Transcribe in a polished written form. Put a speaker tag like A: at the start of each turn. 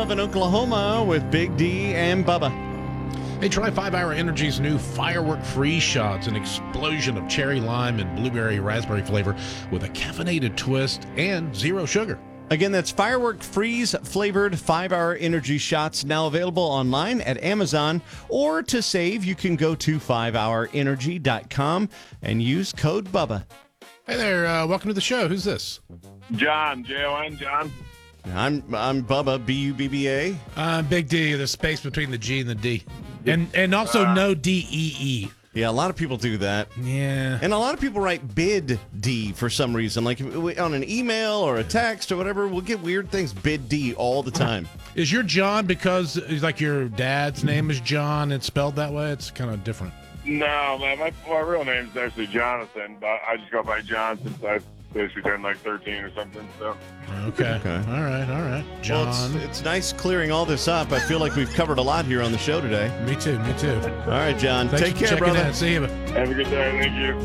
A: In Oklahoma with Big D and Bubba.
B: Hey, try 5 Hour Energy's new Firework Freeze Shots, an explosion of cherry lime and blueberry raspberry flavor with a caffeinated twist and zero sugar.
A: Again, that's Firework Freeze flavored 5 Hour Energy shots, now available online at Amazon. Or to save, you can go to 5hourenergy.com and use code Bubba.
B: Hey there, welcome to the show. Who's this?
C: John, J-O-N, John.
A: I'm Bubba, B-U-B-B-A.
B: Big D, the space between the G and the D. And also no D-E-E.
A: Yeah, a lot of people do that.
B: Yeah.
A: And a lot of people write bid D for some reason. Like on an email or a text or whatever, we'll get weird things bid D all the time.
B: Is your John because like your dad's name is John and spelled that way? It's kind of different.
C: No, man, my real name's actually Jonathan, but I just go by John since I basically turned like 13 or something. So.
B: Okay. All right. John.
A: Well, it's nice clearing all this up. I feel like we've covered a lot here on the show today.
B: Me too.
A: All right, John.
B: Thanks
A: Take
B: for
A: care,
B: checking
A: brother.
B: in. See you.
C: Have a good day. Thank you.